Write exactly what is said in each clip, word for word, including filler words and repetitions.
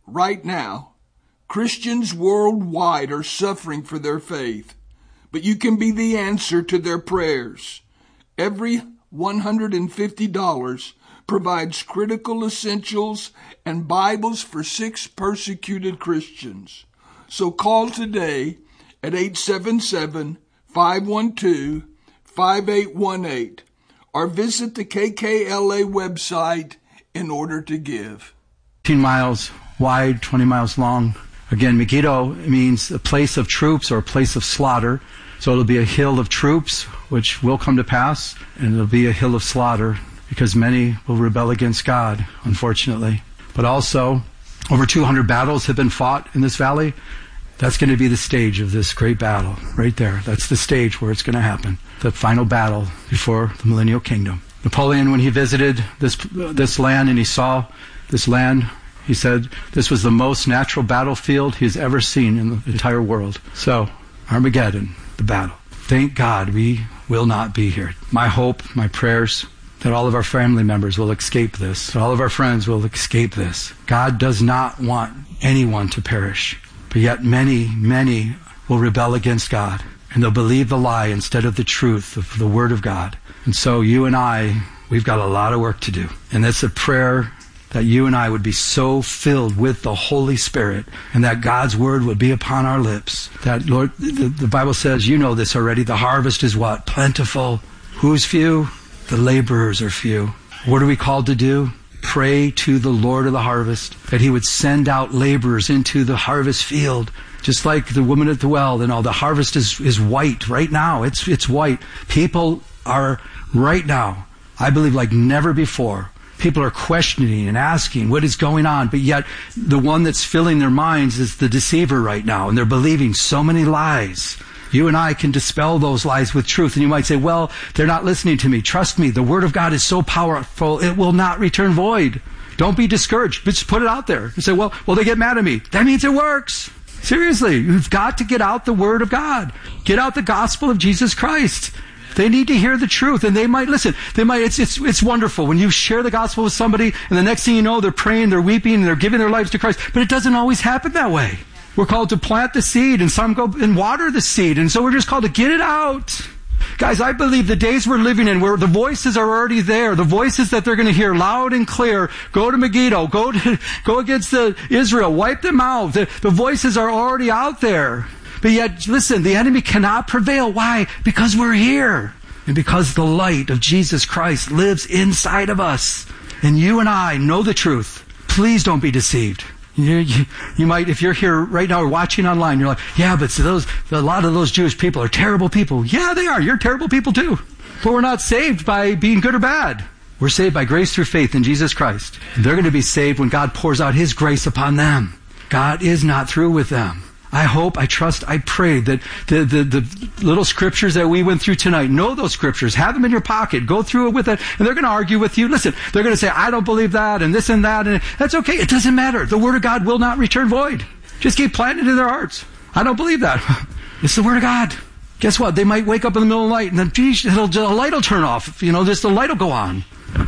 right now, Christians worldwide are suffering for their faith, but you can be the answer to their prayers. Every one hundred fifty dollars provides critical essentials and Bibles for six persecuted Christians. So call today at eight seven seven, five one two, five eight one eight or visit the K K L A website in order to give. fifteen miles wide, twenty miles long. Again, Megiddo means a place of troops or a place of slaughter. So it'll be a hill of troops, which will come to pass, and it'll be a hill of slaughter because many will rebel against God, unfortunately. But also, over two hundred battles have been fought in this valley. That's going to be the stage of this great battle, right there. That's the stage where it's going to happen, the final battle before the millennial kingdom. Napoleon, when he visited this this land and he saw this land, he said this was the most natural battlefield he's ever seen in the entire world. So, Armageddon, the battle. Thank God we will not be here. My hope, my prayers, that all of our family members will escape this, that all of our friends will escape this. God does not want anyone to perish, but yet many, many will rebel against God, and they'll believe the lie instead of the truth of the Word of God. And so you and I, we've got a lot of work to do. And that's a prayer that you and I would be so filled with the Holy Spirit and that God's Word would be upon our lips. That, Lord, the, the Bible says, you know this already, the harvest is what? Plentiful. Who's few? The laborers are few. What are we called to do? Pray to the Lord of the harvest that He would send out laborers into the harvest field. Just like the woman at the well, you know, the harvest is, is white right now. It's, it's white. People are right now, I believe like never before, people are questioning and asking what is going on, but yet the one that's filling their minds is the deceiver right now, and they're believing so many lies. You and I can dispel those lies with truth. And you might say, well, they're not listening to me. Trust me, the Word of God is so powerful, it will not return void. Don't be discouraged. Just put it out there. You say, well, well, they get mad at me. That means it works. Seriously, you've got to get out the Word of God. Get out the gospel of Jesus Christ. They need to hear the truth, and they might listen. They might. It's it's it's wonderful when you share the gospel with somebody, and the next thing you know, they're praying, they're weeping, and they're giving their lives to Christ. But it doesn't always happen that way. We're called to plant the seed, and some go and water the seed, and so we're just called to get it out. Guys, I believe the days we're living in, where the voices are already there, the voices that they're going to hear loud and clear, go to Megiddo, go to, go against the Israel, wipe them out. The, the voices are already out there. But yet, listen, the enemy cannot prevail. Why? Because we're here. And because the light of Jesus Christ lives inside of us. And you and I know the truth. Please don't be deceived. You, you, you might, if you're here right now or watching online, you're like, yeah, but those, a lot of those Jewish people are terrible people. Yeah, they are. You're terrible people too. But we're not saved by being good or bad. We're saved by grace through faith in Jesus Christ. And they're going to be saved when God pours out His grace upon them. God is not through with them. I hope, I trust, I pray that the, the, the little scriptures that we went through tonight, know those scriptures, have them in your pocket, go through it with it, and they're going to argue with you. Listen, they're going to say, I don't believe that, and this and that, and that's okay. It doesn't matter. The Word of God will not return void. Just keep planting it in their hearts. I don't believe that. It's the Word of God. Guess what? They might wake up in the middle of the night, and then geez, it'll, the light will turn off. You know, just the light will go on.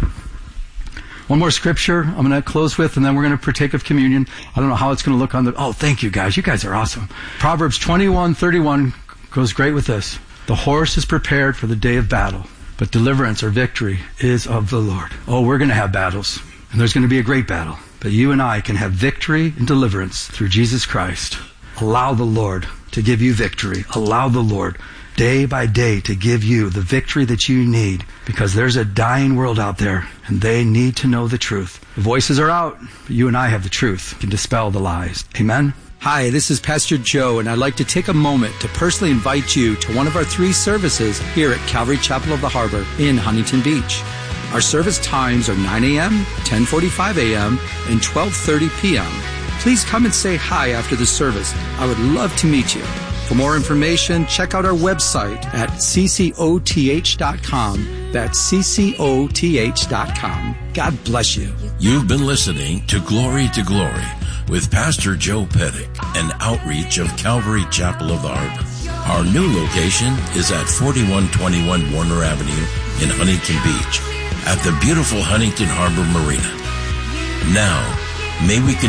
One more scripture I'm going to close with, and then we're going to partake of communion. I don't know how it's going to look on the... Oh, thank you, guys. You guys are awesome. Proverbs twenty-one thirty-one goes great with this. The horse is prepared for the day of battle, but deliverance or victory is of the Lord. Oh, we're going to have battles, and there's going to be a great battle. But you and I can have victory and deliverance through Jesus Christ. Allow the Lord to give you victory. Allow the Lord day by day to give you the victory that you need, because there's a dying world out there and they need to know the truth. The voices are out, but you and I have the truth. We can dispel the lies. Amen. Hi, this is Pastor Joe, and I'd like to take a moment to personally invite you to one of our three services here at Calvary Chapel of the Harbor in Huntington Beach. Our service times are nine a.m., ten forty-five a.m., and twelve thirty p.m. Please come and say hi after the service. I would love to meet you. For more information, check out our website at c c o t h dot com. That's c c o t h dot com. God bless you. You've been listening to Glory to Glory with Pastor Joe Pettick, an outreach of Calvary Chapel of the Harbor. Our new location is at forty-one twenty-one Warner Avenue in Huntington Beach at the beautiful Huntington Harbor Marina. Now, may we continue